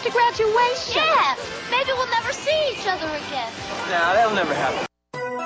after graduation. Yeah, maybe we'll never see each other again. Nah, that'll never happen.